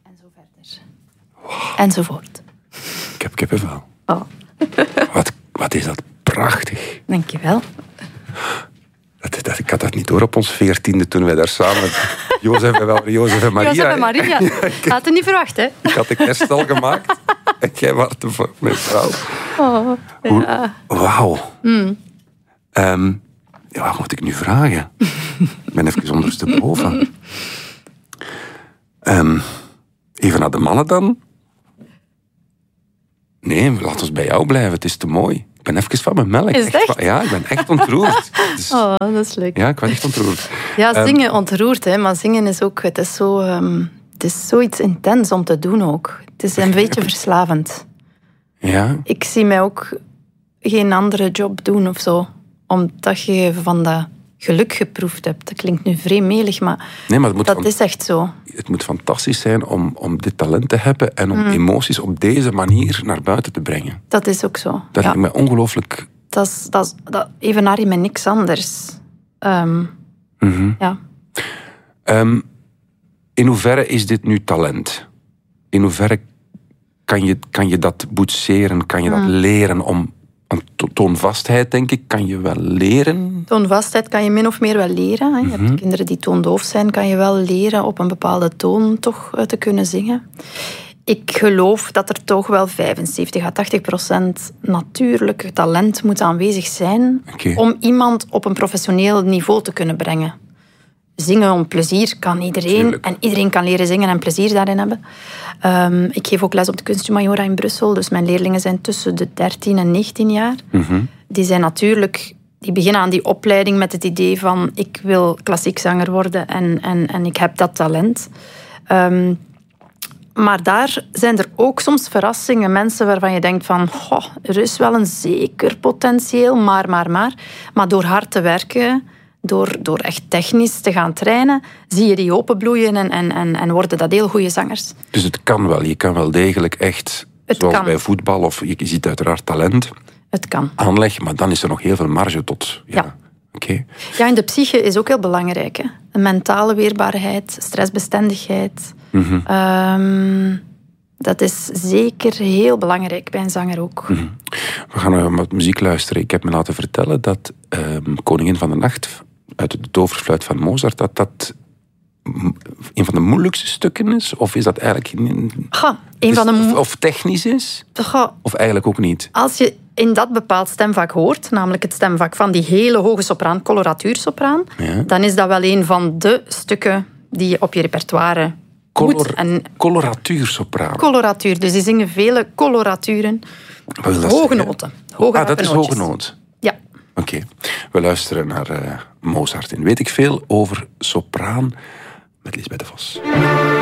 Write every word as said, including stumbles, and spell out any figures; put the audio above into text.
En zo verder. Wow. Enzovoort. Ik heb kippenvel. Oh. Wat, wat is dat prachtig. Dankjewel. Dat, dat, ik had dat niet door op ons veertiende toen wij daar samen... Jozef en, wel, Jozef en Maria. Jozef en Maria. Ja, ik, had het niet verwacht, hè? Ik had de kerst al gemaakt. En jij was de, mijn vrouw. Oh, ja. Wauw. Mm. Um, ja, wat moet ik nu vragen? Ik ben even ondersteboven. Um, even naar de mannen dan. Nee, laat ons bij jou blijven. Het is te mooi. Ik ben even van mijn melk. Is het echt? Ja, ik ben echt ontroerd. Dus, oh, dat is leuk. Ja, ik ben echt ontroerd. Ja, zingen um, ontroert, hè. Maar zingen is ook... Het is, zo, um, het is zoiets intens om te doen ook. Het is een beetje verslavend. Ja. Ik zie mij ook geen andere job doen of zo. Omdat je van dat geluk geproefd hebt. Dat klinkt nu vreemdmelig, maar, nee, maar het moet dat van, is echt zo. Het moet fantastisch zijn om, om dit talent te hebben en om mm. emoties op deze manier naar buiten te brengen. Dat is ook zo. Dat ja. lijkt mij ongelooflijk... Dat is, dat is, dat, evenaar je met niks anders. Um, mm-hmm. Ja. Um, in hoeverre is dit nu talent? In hoeverre kan je, kan je dat boetseren, kan je dat mm. leren om... To- toonvastheid, denk ik, kan je wel leren. Toonvastheid kan je min of meer wel leren. Hè. Je Mm-hmm. hebt kinderen die toondoof zijn, kan je wel leren op een bepaalde toon toch te kunnen zingen. Ik geloof dat er toch wel vijfenzeventig à tachtig procent natuurlijk talent moet aanwezig zijn okay. om iemand op een professioneel niveau te kunnen brengen. Zingen om plezier kan iedereen. Tuurlijk. En iedereen kan leren zingen en plezier daarin hebben. Um, ik geef ook les op de Kunstmajora in Brussel. Dus mijn leerlingen zijn tussen de dertien en negentien jaar. Mm-hmm. Die zijn natuurlijk... Die beginnen aan die opleiding met het idee van... Ik wil klassiek zanger worden en, en, en ik heb dat talent. Um, maar daar zijn er ook soms verrassingen. Mensen waarvan je denkt van... Oh, er is wel een zeker potentieel, maar, maar, maar. Maar door hard te werken... Door, door echt technisch te gaan trainen, zie je die openbloeien en, en, en, en worden dat heel goede zangers. Dus het kan wel. Je kan wel degelijk echt, het zoals kan. bij voetbal, of je ziet uiteraard talent, het kan. aanleg, maar dan is er nog heel veel marge tot... Ja. ja. Okay. Ja, en de psyche is ook heel belangrijk. Hè? Een mentale weerbaarheid, stressbestendigheid. Mm-hmm. Um, dat is zeker heel belangrijk bij een zanger ook. Mm-hmm. We gaan nog wat muziek luisteren. Ik heb me laten vertellen dat um, Koningin van de Nacht uit de toverfluit van Mozart, dat dat een van de moeilijkste stukken is? Of is dat eigenlijk... Ga, een is, van de mo- of, of technisch is? Ga, of eigenlijk ook niet? Als je in dat bepaald stemvak hoort, namelijk het stemvak van die hele hoge sopraan, coloratuursopraan, ja. dan is dat wel een van de stukken die je op je repertoire Color, moet. En coloratuursopraan. Coloratuur, dus die zingen vele coloraturen. Hoge noten. Hoge ah, dat is nootjes. hoge noot. Ja. Oké, okay. We luisteren naar uh, Mozart. En weet ik veel over sopraan met Liesbeth de Vos.